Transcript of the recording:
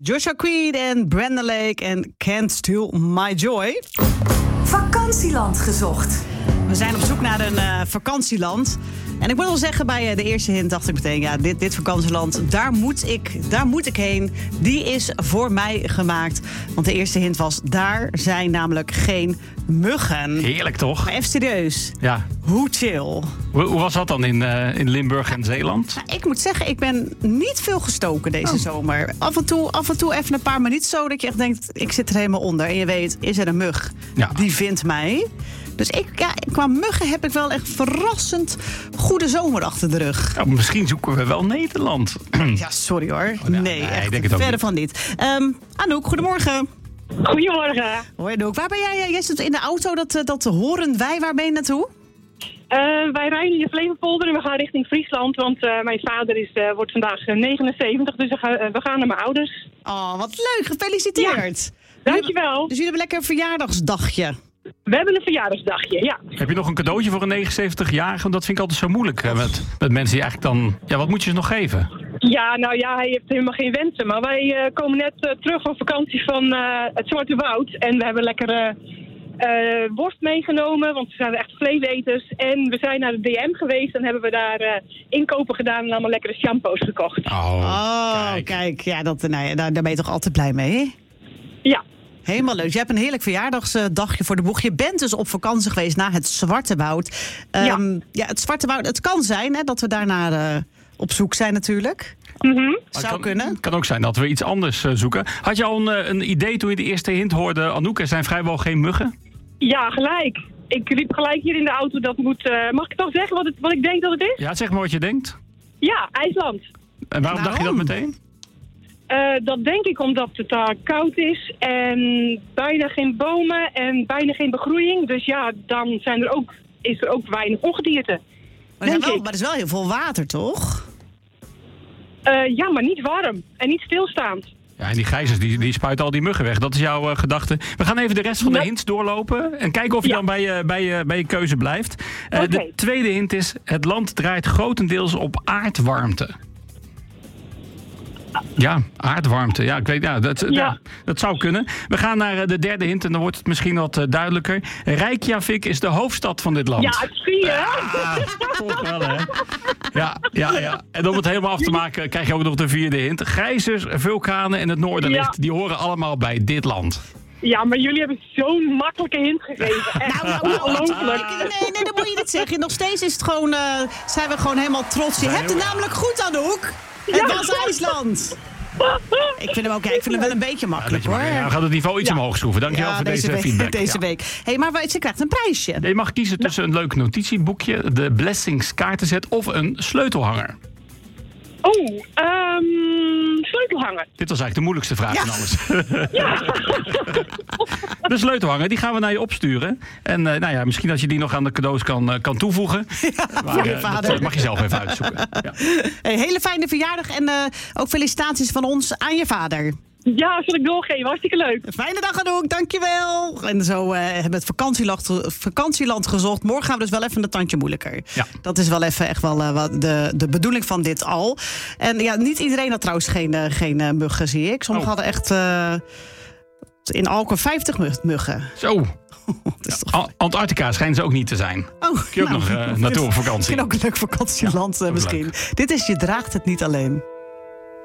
Joshua Queen en Brandon Lake en Can't Steal My Joy. Vakantieland gezocht. We zijn op zoek naar een vakantieland. En ik moet wel zeggen, bij de eerste hint dacht ik meteen... ja, dit vakantieland, daar moet ik heen. Die is voor mij gemaakt. Want de eerste hint was, daar zijn namelijk geen muggen. Heerlijk, toch? Maar even serieus. Ja. Hoe chill. Hoe was dat dan in Limburg en Zeeland? Nou, ik moet zeggen, ik ben niet veel gestoken deze zomer. Af en toe even een paar minuten zo dat je echt denkt... ik zit er helemaal onder. En je weet, is er een mug? Ja. Die vindt mij. Dus qua muggen heb ik wel echt verrassend goede zomer achter de rug. Ja, misschien zoeken we wel Nederland. Ja, sorry hoor. Nou, nee, echt ik denk het ook verder niet. van niet. Anouk, goedemorgen. Goedemorgen. Hoi Anouk, waar ben jij? Jij zit in de auto, dat horen wij. Waar ben je naartoe? Wij rijden in de Flevopolder en we gaan richting Friesland. Want mijn vader wordt vandaag 79, dus we gaan naar mijn ouders. Oh, wat leuk. Gefeliciteerd. Ja, dankjewel. Dus jullie hebben lekker een verjaardagsdagje. We hebben een verjaardagsdagje, ja. Heb je nog een cadeautje voor een 79-jarige? Want dat vind ik altijd zo moeilijk met mensen die eigenlijk dan... Ja, wat moet je ze nog geven? Ja, nou ja, hij heeft helemaal geen wensen. Maar wij komen net terug van vakantie van het Zwarte Woud. En we hebben lekkere worst meegenomen, want we zijn echt vleeseters. En we zijn naar de DM geweest en hebben we daar inkopen gedaan en allemaal lekkere shampoos gekocht. Oh, kijk. Ja, daar ben je toch altijd blij mee, hè? Ja. Helemaal leuk. Je hebt een heerlijk verjaardagsdagje voor de boeg. Je bent dus op vakantie geweest naar het Zwarte Woud. Ja, het Zwarte Woud. Het kan zijn hè, dat we daarnaar op zoek zijn natuurlijk. Mm-hmm. Zou kunnen. Het kan ook zijn dat we iets anders zoeken. Had je al een idee toen je de eerste hint hoorde, Anouk? Er zijn vrijwel geen muggen? Ja, gelijk. Ik riep gelijk hier in de auto, dat moet... mag ik toch zeggen wat ik denk dat het is? Ja, zeg maar wat je denkt. Ja, IJsland. En waarom dacht je dat meteen? Dat denk ik omdat het daar koud is en bijna geen bomen en bijna geen begroeiing. Dus ja, dan is er ook weinig ongedierte. Maar er is wel heel veel water, toch? Ja, maar niet warm en niet stilstaand. Ja, en die gijzers die spuiten al die muggen weg. Dat is jouw gedachte. We gaan even de rest van de hints doorlopen. En kijken of je dan bij je keuze blijft. Okay. De tweede hint is... Het land draait grotendeels op aardwarmte. Ja, aardwarmte. Ja, ik weet, dat zou kunnen. We gaan naar de derde hint en dan wordt het misschien wat duidelijker. Reykjavik is de hoofdstad van dit land. Ja, het zie je. Toch wel, hè? Ja. En om het helemaal af te maken krijg je ook nog de vierde hint. Gijzers, vulkanen en het noorderlicht, die horen allemaal bij dit land. Ja, maar jullie hebben zo'n makkelijke hint gegeven. Echt ongelooflijk. Nee, dat moet je niet zeggen. Nog steeds is het gewoon, zijn we gewoon helemaal trots. Je hebt het namelijk goed, Anouk. Het was IJsland. Ik vind hem wel een beetje makkelijk, hoor. Ja, we gaan het niveau iets omhoog schroeven. Dankjewel voor deze feedback. Deze week. Hey, maar ze krijgt een prijsje. Je mag kiezen tussen een leuk notitieboekje, de Blessings kaartenset of een sleutelhanger. Sleutelhanger. Dit was eigenlijk de moeilijkste vraag van alles. De sleutelhanger, die gaan we naar je opsturen. En misschien dat je die nog aan de cadeaus kan toevoegen. Voor je vader. Dat mag je zelf even uitzoeken. Ja. Hey, hele fijne verjaardag en ook felicitaties van ons aan je vader. Ja, zal ik doorgeven. Hartstikke leuk. Fijne dag, Anouk. Dankjewel. En zo hebben we het vakantieland gezocht. Morgen gaan we dus wel even een tandje moeilijker. Ja. Dat is wel even echt wel de bedoeling van dit al. En ja, niet iedereen had trouwens geen muggen, zie ik. Sommigen hadden echt in Alkmaar 50 muggen. Zo. Antarctica schijnt ze ook niet te zijn. Kun je ook nog naartoe op vakantie. Misschien ook een leuk vakantieland misschien. Dit is Je draagt het niet alleen.